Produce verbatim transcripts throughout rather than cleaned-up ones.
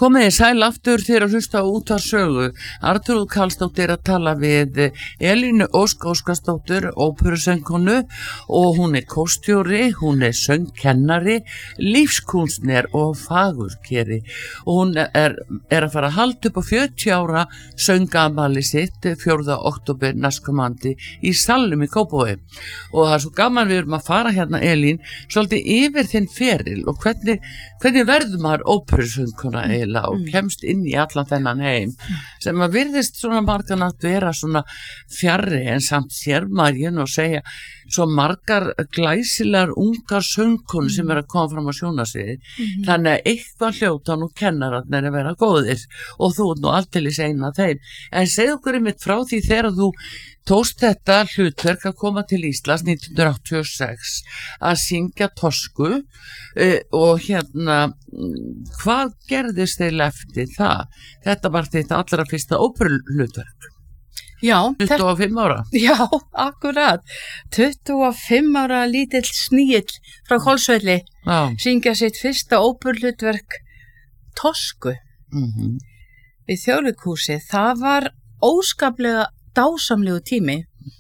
Komið þið sæl aftur þegar að hlusta á Útvarpssögu. Arnþrúður Karlsdóttir að tala við Elínu Ósk Óskarsdóttir, óperusöngkonu, og hún er kórstjóri, hún er söngkennari, lífskúnstner og fagurkeri. Og hún er, er að fara að halda upp á fjörutíu ára söngamali sitt fjórða október næstkomandi í Salnum í Kópavogi. Og það er svo gaman, við erum að fara hérna, Elín, svolítið yfir þinn feril og hvernig, hvernig verður maður óperusöngkona og kemst inn í allan þennan heim sem að virðist svona margan að vera svona fjarri, en samt sér maður og segja svo margar glæsilegar ungar söngkonur sem er að koma fram á sjónarsviði. Mm-hmm. Þannig að eitthvað hljóta nú kennararnir að vera góðir og þú nú alltilis eina af þeim. En segð okkur einmitt frá því þegar þú tókst þetta hlutverk að koma til Íslands nítján hundruð áttatíu og sex að syngja Toscu uh, og hérna hvað gerðist þeir eftir það? Þetta var þetta allra fyrsta óperuhlutverk. Já, tuttugu og fimm ára. Já, akkurat. tuttugu og fimm ára lítill sníill frá Hvolsvelli syngja sitt fyrsta óperuhlutverk Toscu mm-hmm. við Þjóðleikhúsið. Það var óskaplega dásamlegu tími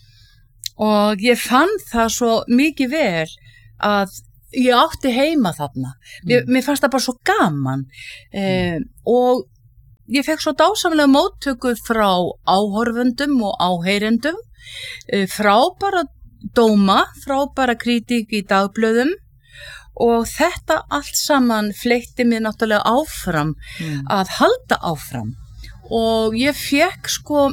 og ég fann það svo mikið vel að ég átti heima þarna. Mér, mér fannst það bara svo gaman eh, og ég fekk svo dásamlega móttöku frá áhorfendum og áheyrendum, eh, frábæra dóma, frábæra kritík í dagblöðum og þetta allt saman fleytti mér náttúrulega áfram mm. að halda áfram og ég fekk sko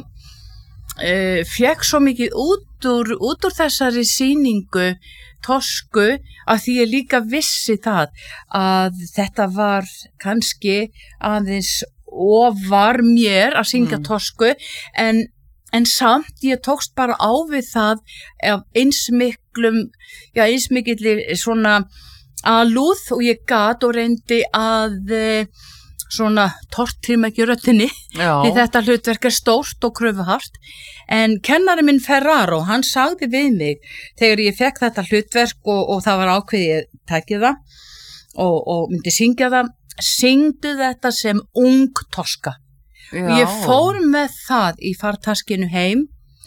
Uh, fekk svo mikið út úr, út úr þessari sýningu Toscu að því ég líka vissi það að þetta var kannski aðeins ofar mér að syngja mm. Toscu en, en samt ég tókst bara á við það af eins miklum, já eins mikillir svona alúð og ég gat og reyndi að uh, svona tortrim ekki röttinni því þetta hlutverk er stórt og kröfuhart en kennari minn Ferraro hann sagði við mig þegar ég fekk þetta hlutverk og, og það var ákveðið takið það og, og myndi syngja það syngdu þetta sem ung Tosca og ég fór með það í fartaskinu heim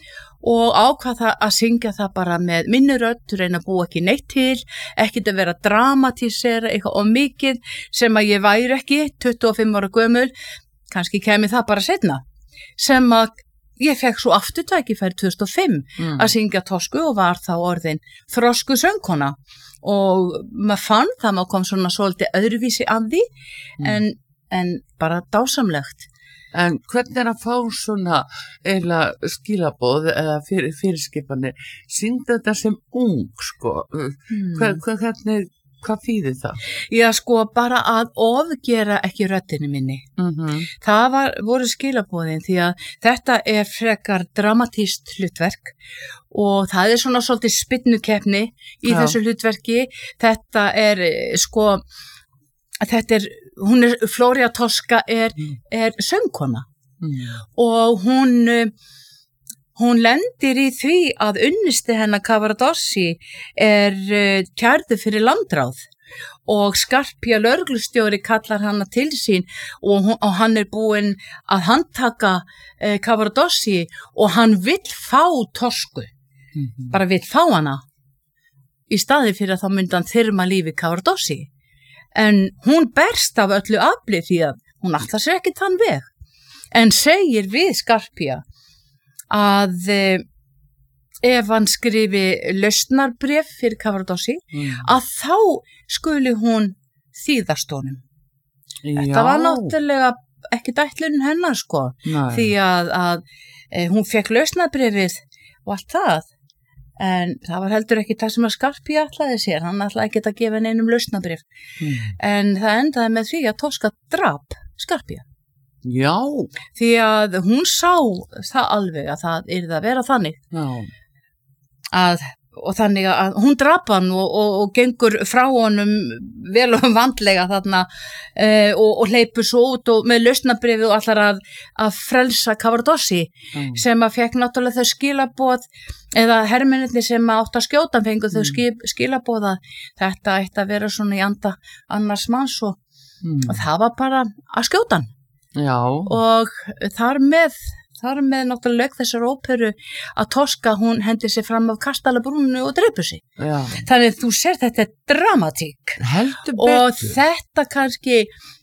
og ákvað að syngja það bara með minni rödd, reyna að búa ekki neitt til, ekkert að vera dramatísera eitthvað og mikið sem að ég væri ekki, tuttugu og fimm ára gömul, kannski kemi það bara seinna, sem að ég fekk svo aftur tækifæri tvö þúsund og fimm mm. að syngja Toscu og var þá orðin þrosku söngkona og maður fann það, maður kom svona svolítið öðruvísi að því mm. en, en bara dásamlegt. En hvernig er að fá svona eiginlega skilaboð eða fyrir, fyrirskipanir, syngdu þetta sem ung, sko, mm. Hver, hvernig, hvað þýðir það? Já, sko, bara að ofgera ekki röddinu minni. Mm-hmm. Það var, voru skilaboðin því að þetta er frekar dramatískt hlutverk og það er svona svolítið spinnukeppni í Já. Þessu hlutverki. Þetta er, sko, þetta er hún er, Flória Tosca er, mm. er söngkona mm. og hún, hún lendir í því að unnusti hennar Cavaradossi er kærðu fyrir landráð og Scarpia lögreglustjóri kallar hana til sín og, hún, og hann er búinn að handtaka eh, Cavaradossi og hann vill fá Toscu, mm-hmm. bara vill fá hana í staði fyrir að þá myndi hann þyrma lífi Cavaradossi. En hún berst af öllu afli því að hún ætlar sér ekki þann veg. En segir við Scarpia að eh, ef hann skrifi lausnarbréf fyrir Cavaradossi mm. að þá skuli hún þýðast honum. Þetta var náttúrulega ekki ætlunin hennar sko. Nei. Því að, að eh, hún fekk lausnarbréfið og allt það. En það var heldur ekki það sem að Scarpia ætlaði sér, hann ætlaði ekki að gefa neinum lausnarbréf. Mm. En það endaði með því að Tosca drap Scarpia. Já. Því að hún sá það alveg að það yrði að vera þannig. Já. Að, og þannig að hún drap hann og, og, og gengur frá honum vel og vandlega þarna uh, og, og hleypur svo út og með lausnarbréfið og allar að, að frelsa Cavaradossi mm. sem að fekk náttúrulega þau skilaboð eða hermennirnir sem átt að skjóta fengu þau skip, skilaboða þetta ætti að vera svona í anda annars manns og Mm. og það var bara að skjóta hann. Já. Og þar með, þar með náttúrulega lög þessar óperu að Tosca, hún hendi sér fram af kastalabrúnu og dreipur sig. Já. Þannig að þú sér þetta er dramatík. Heldur Og betur. þetta kannski,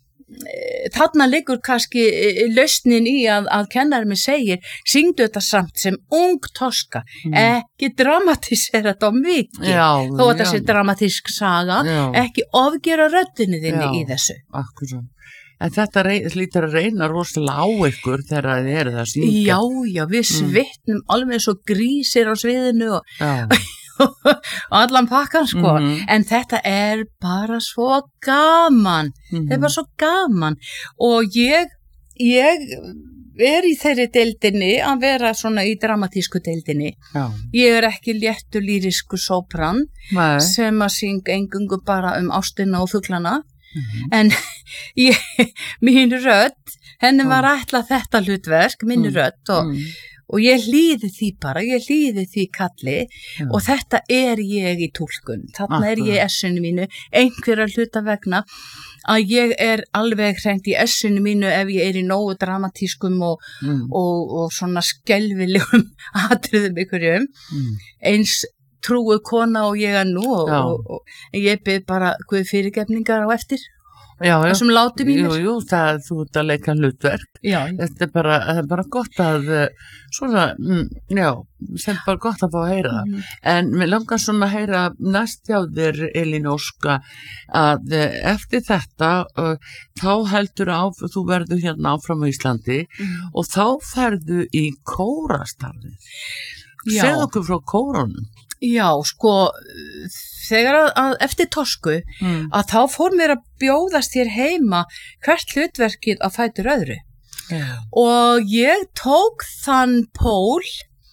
þarna liggur kannski lausnin í að, að kennari mig segir, syngdu þetta samt sem ung Tosca, Mm. ekki dramatísera þetta á mikið, Já, þó að þetta já. sé dramatísk saga, Já. ekki ofgera röddinni þinni Já. í þessu. Akkurat. En þetta rey, lítur að reyna rosalega á ykkur þegar þið eru það að syngja. Já, já, við svitnum alveg eins og grísir á sviðinu og, Já. og allan pakkan sko, Mhm. en þetta er bara svo gaman, Mhm. þetta er bara svo gaman og ég, ég er í þeirri deildinni að vera svona í dramatísku deildinni. Já. Ég er ekki léttu lýrisku sópran Nei. sem að syngja engungu bara um ástina og fuglana, Mhm. en ég, mín rödd, henni var ætlað þetta hlutverk, mín Mm. rödd og, Mm. og ég hlýði því bara, ég hlýði því kalli Já. og þetta er ég í túlkun, þarna er ég í Akkurat. essinu mínu, einhverja hluta vegna að ég er alveg hreint í essinu mínu ef ég er í nógu dramatískum og, Mm. og, og svona skelfilegum atriðum ykkurjum, Mm. eins trúu kona og ég er nú og, Já. og, og ég byrð bara guð fyrirgefningar á eftir Já, já. þessum láti mínir. Jú, jú, það, þú ert að leika hlutverk. Já, Þetta er bara, það er bara gott að, eh, svona, mm, já, sem bara gott að fá að heyra það. Mhm. En mér langar svona að heyra næst hjá þér, Elín Óska, að eh, eftir þetta, uh, þá heldur á, þú verður hérna áfram á Íslandi Mhm. og þá ferðu í kórastarfið. Já. Segðu okkur frá kórunum. Já, sko, þegar að, að eftir Tosku, Mm. að þá fór mér að bjóðast hér heima hvert hlutverkið að fætur öðru. Já. Og ég tók þann pól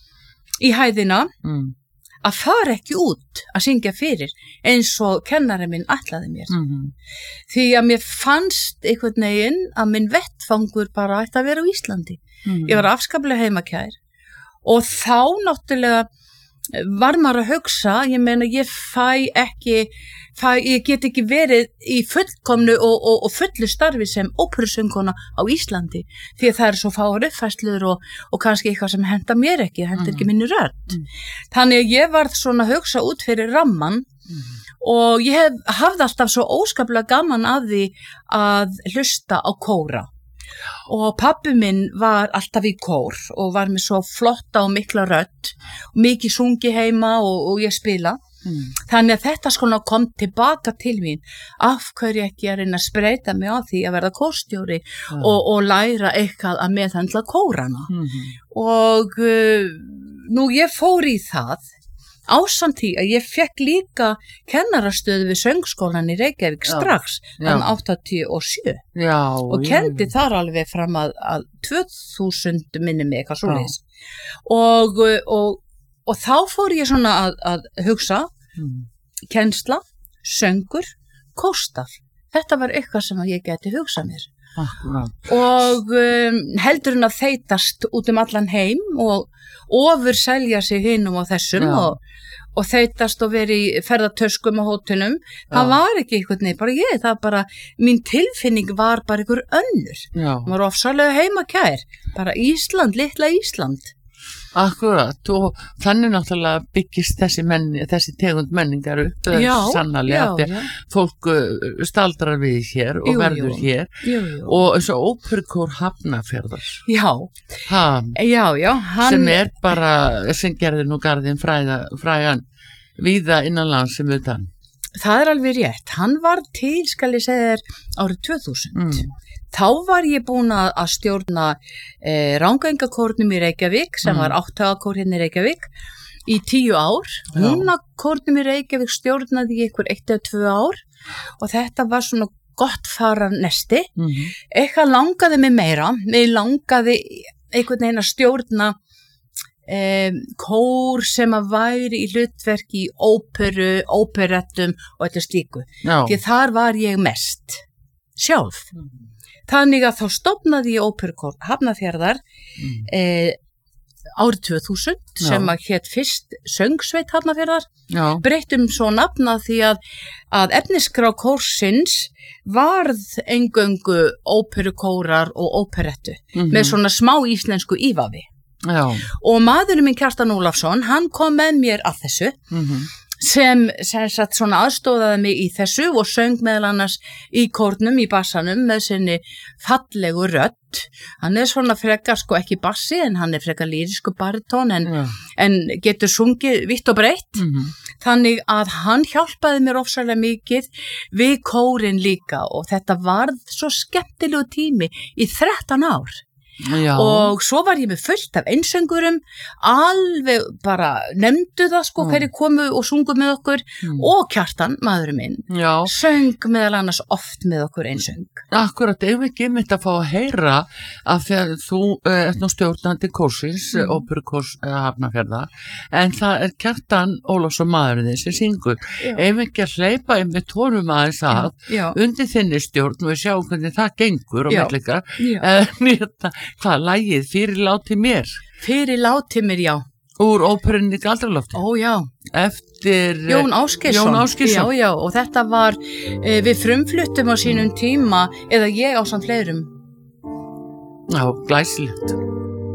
í hæðina Mm. að fara ekki út að syngja fyrir eins og kennari minn ætlaði mér. Mm. Því að mér fannst einhvern veginn að minn vettfangur bara ætti að vera á Íslandi. Mm. Ég var afskaplega heimakær og þá náttúrulega var maður að hugsa, ég meina ég fæ ekki, fæ, ég get ekki verið í fullkomnu og, og, og fullu starfi sem óperusöngkona á Íslandi því að það er svo fáar uppfæslur og, og kannski eitthvað sem henda mér ekki, henda ekki minni rödd. Mm. Þannig að ég var svona að hugsa út fyrir ramman Mm. og ég hef, hafði alltaf svo óskaplega gaman af því að hlusta á kóra. Og pabbi minn var alltaf í kór og var með svo flotta og mikla rödd og mikið sungi heima og, og ég spila. Mm. Þannig að þetta skona kom tilbaka til mín af hverju ekki að reyna að spreita mig á því að verða kórstjóri Ja. og, og læra eitthvað að meðhandla kórana. Mm. Og uh, nú ég fór í það ásamt því að ég fekk líka kennarastöðu við söngskólan í Reykjavík Já. strax Já. þann áttatíu og sjö Já. og já, kendi já. þar alveg fram að, að tvö þúsund minni mig eitthvað Já. svoleiðis og, uh, og, og þá fór ég svona að, að hugsa Mm. kennsla, söngur, kóstar. Þetta var eitthvað sem að ég geti hugsað mér. Akkurat. Og um, heldur en að þeytast út um allan heim og ofur selja sig hinum og þessum Já. og, og þeytast og veri í ferðartöskum og hótelum. Það Já. var ekki eitthvað neitt, bara ég, það bara, mín tilfinning var bara einhver önnur. Já. Það var ofsalega heimakær, bara Ísland, litla Ísland. Akkurat, og þannig náttúrulega byggist þessi, menni, þessi tegund menningar upp sannarlega, því að fólk uh, staldrar við hér og Jú, verður jú. hér Jú, jú. og eins og óperukór Hafnarfjarðar Já, ha, já, já, hann... sem er bara, sem gerði nú garðin fræða, frægan víða innanlands sem utan. Það er alveg rétt, hann var til, skal ég segja þér, árið tvö þúsund. Mm. Þá var ég búin að að stjórna eh, Rangængakórnum í Reykjavík, sem Mm. var átthagakór hérna í Reykjavík, í tíu ár. Já. Húnakórnum í Reykjavík stjórnaði ég ykkur eitt eða tvö ár og þetta var svona gott fara nesti. Mm. Eitthvað langaði mig meira, mig langaði einhvern veginn að stjórna um, kór sem að væri í hlutverki í óperu, óperettum og eitthvað slíku. Já. Því þar var ég mest sjálf. Þannig að þá stofnaði ég óperukór Hafnarfjarðar Mm. eh, árið tvö þúsund sem Já. að hétt fyrst Söngsveit Hafnarfjarðar, Já, breyttum svo nafna því að, að efniskrá kórsins varð eingöngu óperukórar og óperettu Mhm. með svona smá íslensku ívafi. já, Og maðurinn minn Kjartan Ólafsson, hann kom með mér að þessu mhm, sem, sem sagt svona aðstóðaði mig í þessu og söng meðal annars í kórnum, í bassanum með sinni fallegu rödd. Hann er svona frekar sko ekki bassi en hann er frekar lýrisku baritón en, já, en getur sungið vitt og breytt. mhm, Þannig að hann hjálpaði mér ofsalega mikið við kórin líka og þetta varð svo skemmtilegu tími í þrettán ár. já, Og svo var ég með fullt af einsöngurum, alveg bara nefndu það sko Mm. hverju komu og sungu með okkur Mm. og Kjartan, maðurinn minn, já, söng meðal annars oft með okkur einsöng. akkurat, ef ekki mitt að fá að heyra að þegar þú uh, ert nú stjórnandi kórsins, mm. Mm. óperukórs uh, Hafnarfjarðar, en það er Kjartan Ólafsson maðurinn þinn sem syngur, Já. ef ekki að hleypa einmitt tórum aðeins að Já, undir þinni stjórn og við sjáum hvernig það gengur og Já. mellika, já. en þetta, hvað lagið fyrir láti mér Fyrir láti mér, já. úr óperunni Galdralofti Ó, já. eftir eh, Jón Ásgeirsson. Jón Ásgeirsson. Já, já, og þetta var, e, við frumfluttum á sínum tíma, eða ég á samt fleirum. Já, glæsilegt.